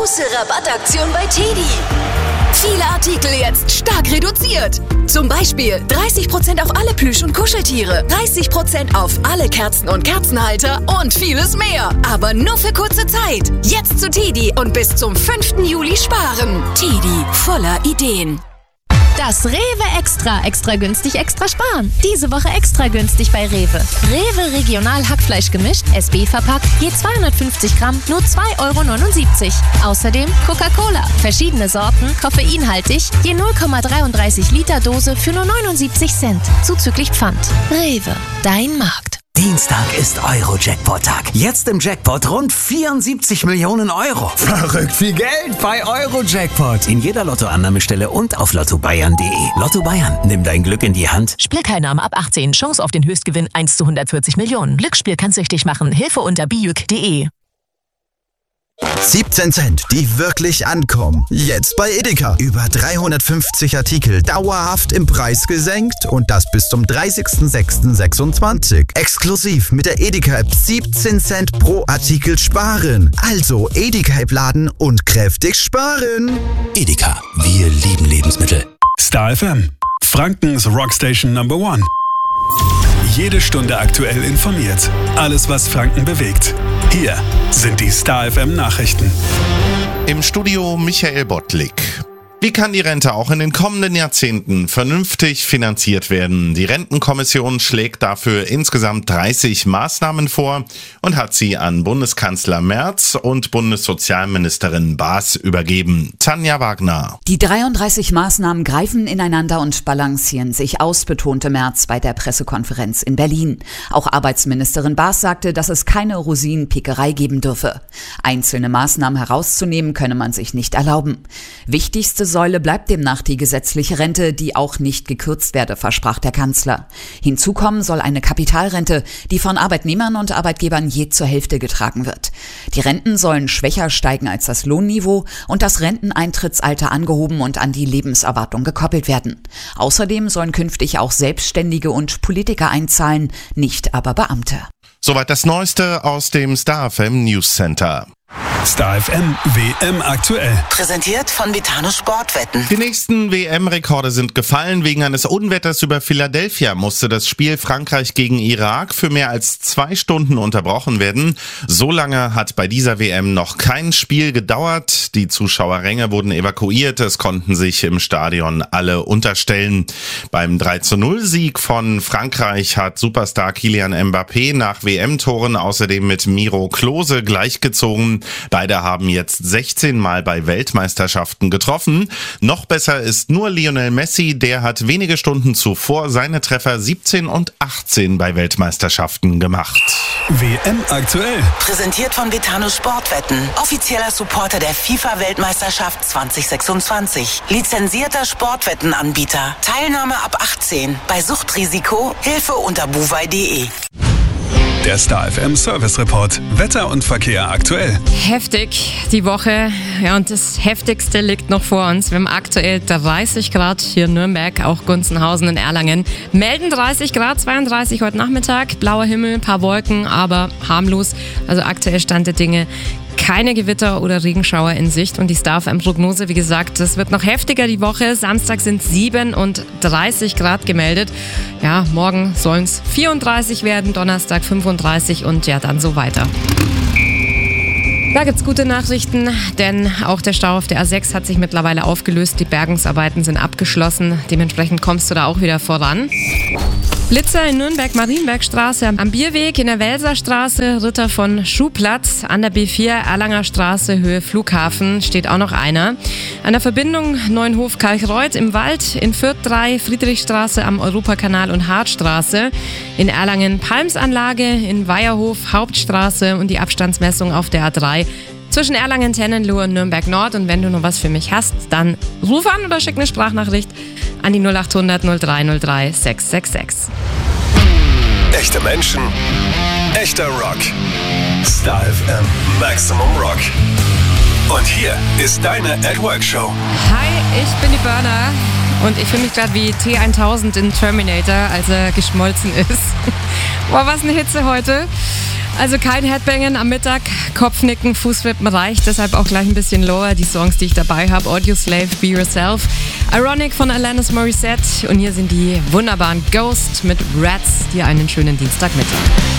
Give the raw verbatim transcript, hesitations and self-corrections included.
große Rabattaktion bei Teddy. Viele Artikel jetzt stark reduziert. Zum Beispiel dreißig Prozent auf alle Plüsch- und Kuscheltiere, dreißig Prozent auf alle Kerzen und Kerzenhalter und vieles mehr. Aber nur für kurze Zeit. Jetzt zu Teddy und bis zum fünften Juli sparen. Teddy, voller Ideen. Das Rewe Extra. Extra günstig, extra sparen. Diese Woche extra günstig bei Rewe. Rewe Regional Hackfleisch gemischt, S B verpackt, je zweihundertfünfzig Gramm, nur zwei Euro neunundsiebzig. Außerdem Coca-Cola. Verschiedene Sorten, koffeinhaltig, je null Komma dreiunddreißig Liter Dose für nur neunundsiebzig Cent. Zuzüglich Pfand. Rewe, dein Markt. Dienstag ist Euro-Jackpot-Tag. Jetzt im Jackpot rund vierundsiebzig Millionen Euro. Verrückt viel Geld bei Euro-Jackpot. In jeder Lottoannahmestelle und auf lotto bayern punkt de. Lotto Bayern, nimm dein Glück in die Hand. Spielteilnahme ab achtzehn. Chance auf den Höchstgewinn eins zu hundertvierzig Millionen. Glücksspiel kann süchtig machen. Hilfe unter bijuk punkt de. siebzehn Cent, die wirklich ankommen. Jetzt bei Edeka. Über dreihundertfünfzig Artikel dauerhaft im Preis gesenkt und das bis zum dreißigsten sechsten sechsundzwanzig. Exklusiv mit der Edeka-App siebzehn Cent pro Artikel sparen. Also Edeka-App laden und kräftig sparen. Edeka, wir lieben Lebensmittel. Star F M, Frankens Rockstation Number One. Jede Stunde aktuell informiert. Alles, was Franken bewegt. Hier sind die Star F M Nachrichten. Im Studio Michael Bottlik. Wie kann die Rente auch in den kommenden Jahrzehnten vernünftig finanziert werden? Die Rentenkommission schlägt dafür insgesamt dreißig Maßnahmen vor und hat sie an Bundeskanzler Merz und Bundessozialministerin Baas übergeben. Tanja Wagner. Die dreiunddreißig Maßnahmen greifen ineinander und balancieren sich aus, betonte Merz bei der Pressekonferenz in Berlin. Auch Arbeitsministerin Baas sagte, dass es keine Rosinenpickerei geben dürfe. Einzelne Maßnahmen herauszunehmen, könne man sich nicht erlauben. Wichtigste Säule bleibt demnach die gesetzliche Rente, die auch nicht gekürzt werde, versprach der Kanzler. Hinzu kommen soll eine Kapitalrente, die von Arbeitnehmern und Arbeitgebern je zur Hälfte getragen wird. Die Renten sollen schwächer steigen als das Lohnniveau und das Renteneintrittsalter angehoben und an die Lebenserwartung gekoppelt werden. Außerdem sollen künftig auch Selbstständige und Politiker einzahlen, nicht aber Beamte. Soweit das Neueste aus dem Star F M News Center. Star F M W M aktuell. Präsentiert von Vitano Sportwetten. Die nächsten W M-Rekorde sind gefallen. Wegen eines Unwetters über Philadelphia musste das Spiel Frankreich gegen Irak für mehr als zwei Stunden unterbrochen werden. So lange hat bei dieser W M noch kein Spiel gedauert. Die Zuschauerränge wurden evakuiert. Es konnten sich im Stadion alle unterstellen. Beim drei zu null Sieg von Frankreich hat Superstar Kylian Mbappé nach W M-Toren außerdem mit Miro Klose gleichgezogen. Beide haben jetzt sechzehn Mal bei Weltmeisterschaften getroffen. Noch besser ist nur Lionel Messi, der hat wenige Stunden zuvor seine Treffer siebzehn und achtzehn bei Weltmeisterschaften gemacht. W M aktuell. Präsentiert von Vitano Sportwetten. Offizieller Supporter der FIFA-Weltmeisterschaft zwanzig sechsundzwanzig. Lizenzierter Sportwettenanbieter. Teilnahme ab achtzehn. Bei Suchtrisiko Hilfe unter buwei punkt de. Der Star F M Service Report. Wetter und Verkehr aktuell. Heftig die Woche. Ja, und das Heftigste liegt noch vor uns. Wir haben aktuell dreißig Grad hier in Nürnberg, auch Gunzenhausen und Erlangen. Melden dreißig Grad, zweiunddreißig heute Nachmittag. Blauer Himmel, paar Wolken, aber harmlos. Also aktuell Stand der Dinge. Keine Gewitter oder Regenschauer in Sicht und die Star F M-Prognose, wie gesagt, es wird noch heftiger die Woche. Samstag sind siebenunddreißig Grad gemeldet. Ja, morgen sollen es vierunddreißig werden, Donnerstag fünfunddreißig und ja, dann so weiter. Da gibt's gute Nachrichten, denn auch der Stau auf der A sechs hat sich mittlerweile aufgelöst. Die Bergungsarbeiten sind abgeschlossen. Dementsprechend kommst du da auch wieder voran. Blitzer in Nürnberg, Marienbergstraße, am Bierweg, in der Welserstraße, Ritter von Schuhplatz, an der B vier, Erlanger Straße, Höhe Flughafen, steht auch noch einer. An der Verbindung Neuenhof-Kalchreuth im Wald, in Fürth drei, Friedrichstraße am Europakanal und Hartstraße, in Erlangen Palmsanlage, in Weierhof, Hauptstraße und die Abstandsmessung auf der A drei. Zwischen Erlangen, Tennenlohe und Nürnberg Nord. Und wenn du noch was für mich hast, dann ruf an oder schick eine Sprachnachricht an die null achthundert null drei null drei sechs sechs sechs. Echte Menschen, echter Rock. Star F M Maximum Rock. Und hier ist deine At Work Show. Hi, ich bin die Burner und ich fühle mich gerade wie T tausend in Terminator, als er geschmolzen ist. Boah, was eine Hitze heute. Also kein Headbangen am Mittag, Kopfnicken, Fußwippen reicht, deshalb auch gleich ein bisschen lower. Die Songs, die ich dabei habe: Audioslave, Be Yourself, Ironic von Alanis Morissette und hier sind die wunderbaren Ghost mit Rats. Dir einen schönen Dienstagmittag.